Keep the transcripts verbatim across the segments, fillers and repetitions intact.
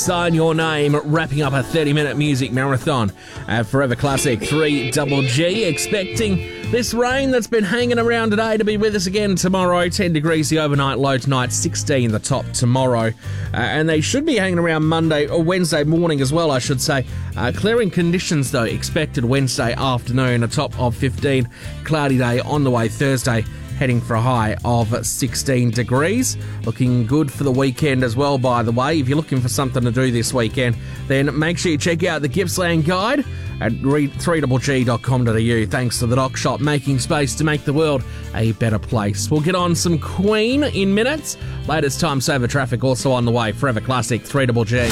Sign Your Name, wrapping up a thirty-minute music marathon at Forever Classic three Double G. Expecting this rain that's been hanging around today to be with us again tomorrow. ten degrees the overnight low tonight, sixteen the top tomorrow. Uh, and they should be hanging around Monday or Wednesday morning as well, I should say. Uh, clearing conditions, though, expected Wednesday afternoon, a top of fifteen. Cloudy day on the way Thursday, heading for a high of sixteen degrees. Looking good for the weekend as well, by the way. If you're looking for something to do this weekend, then make sure you check out the Gippsland Guide at three double g dot com dot a u. Thanks to the Dock Shop, making space to make the world a better place. We'll get on some Queen in minutes. Latest time saver traffic also on the way. Forever Classic three double G.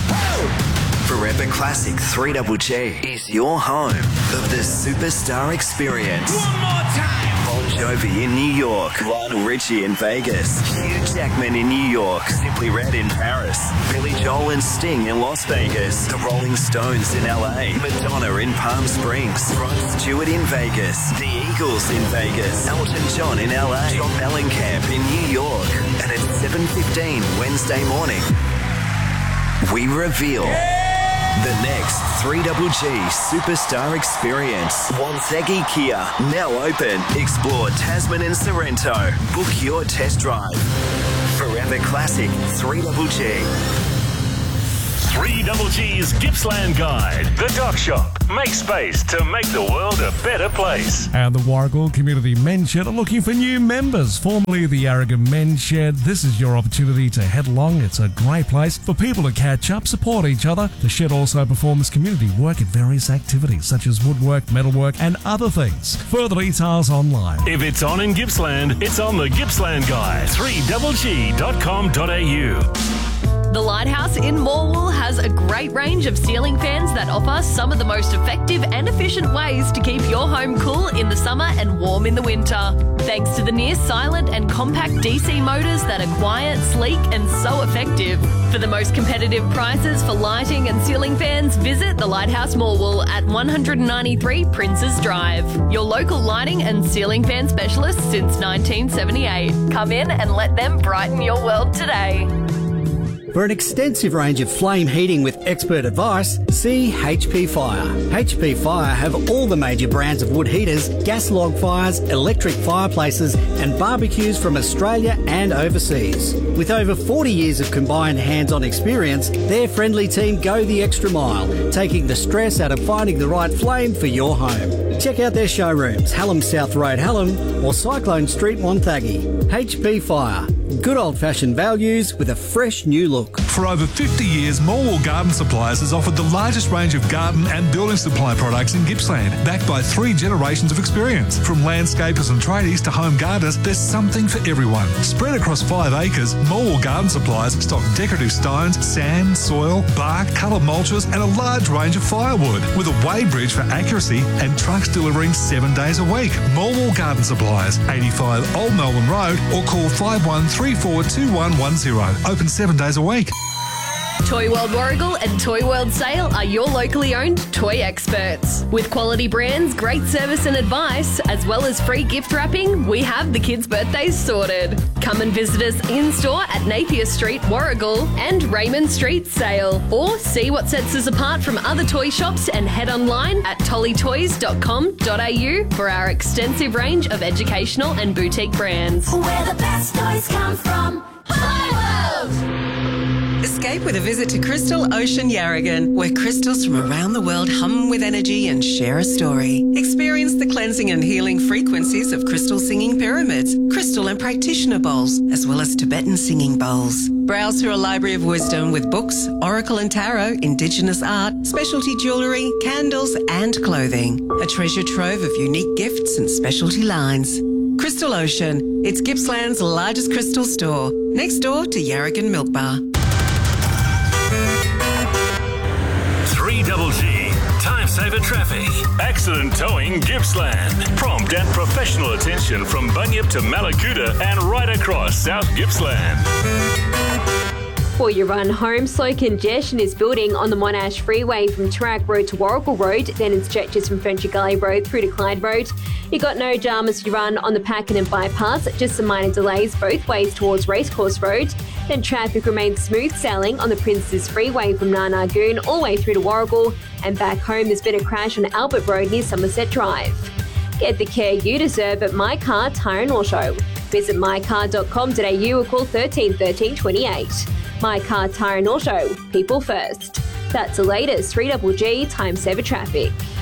Forever Classic three double G is your home of the Superstar Experience. One more time. Bon Jovi in New York, Lionel Richie in Vegas, Hugh Jackman in New York, Simply Red in Paris, Billy Joel and Sting in Las Vegas, the Rolling Stones in L A, Madonna in Palm Springs, Rod Stewart in Vegas, the Eagles in Vegas, Elton John in L A, John Mellencamp in New York. And at seven fifteen Wednesday morning, we reveal the next three double G Superstar Experience. Wonthaggi Kia, now open. Explore Tasman and Sorrento. Book your test drive. Forever Classic three double G. three double G's Gippsland Guide. The Dock Shop. Make space to make the world a better place. And the Warragul Community Men's Shed are looking for new members. Formerly the Yarragon Men's Shed, this is your opportunity to head along. It's a great place for people to catch up, support each other. The shed also performs community work at various activities such as woodwork, metalwork and other things. Further details online. If it's on in Gippsland, it's on the Gippsland Guide. three double g dot com dot a u. The Lighthouse in Morwell has a great range of ceiling fans that offer some of the most effective and efficient ways to keep your home cool in the summer and warm in the winter. Thanks to the near silent and compact D C motors that are quiet, sleek and so effective. For the most competitive prices for lighting and ceiling fans, visit the Lighthouse Morwell at one ninety-three Princes Drive. Your local lighting and ceiling fan specialist since nineteen seventy-eight. Come in and let them brighten your world today. For an extensive range of flame heating with expert advice, see H P Fire. H P Fire have all the major brands of wood heaters, gas log fires, electric fireplaces and barbecues from Australia and overseas. With over forty years of combined hands-on experience, their friendly team go the extra mile, taking the stress out of finding the right flame for your home. Check out their showrooms, Hallam South Road, Hallam or Cyclone Street, Wonthaggi. H P Fire. Good old-fashioned values with a fresh new look. For over fifty years, Morwell Garden Supplies has offered the largest range of garden and building supply products in Gippsland, backed by three generations of experience. From landscapers and tradies to home gardeners, there's something for everyone. Spread across five acres, Morwell Garden Supplies stock decorative stones, sand, soil, bark, coloured mulches and a large range of firewood, with a weigh bridge for accuracy and trucks delivering seven days a week. Morwell Garden Supplies, eighty-five Old Melbourne Road, or call five one three four two one one zero. Open seven days a week. Toy World Warragul and Toy World Sale are your locally owned toy experts. With quality brands, great service and advice, as well as free gift wrapping, we have the kids' birthdays sorted. Come and visit us in-store at Napier Street, Warragul and Raymond Street, Sale. Or see what sets us apart from other toy shops and head online at tolly toys dot com dot a u for our extensive range of educational and boutique brands. Where the best toys come from. Toy World! Escape with a visit to Crystal Ocean Yarragon, where crystals from around the world hum with energy and share a story. Experience the cleansing and healing frequencies of crystal singing pyramids, crystal and practitioner bowls, as well as Tibetan singing bowls. Browse through a library of wisdom with books, oracle and tarot, indigenous art, specialty jewellery, candles and clothing. A treasure trove of unique gifts and specialty lines. Crystal Ocean, it's Gippsland's largest crystal store, next door to Yarragon Milk Bar. three double G, time saver traffic. Accident towing Gippsland. Prompt and professional attention from Bunyip to Malakuta and right across South Gippsland. Before you run home, slow congestion is building on the Monash Freeway from Tarak Road to Warrigal Road, then in stretches from Frenchy Gully Road through to Clyde Road. You got no jam as you run on the Pakenham bypass, just some minor delays both ways towards Racecourse Road. Then traffic remains smooth sailing on the Princes Freeway from Narnagoon all the way through to Warrigal, and back home there's been a crash on Albert Road near Somerset Drive. Get the care you deserve at My Car Tyre and Auto. Visit my car dot com dot a u or call thirteen thirteen twenty-eight. My Car Tyre and Auto, people first. That's the latest three G G Time Saver Traffic.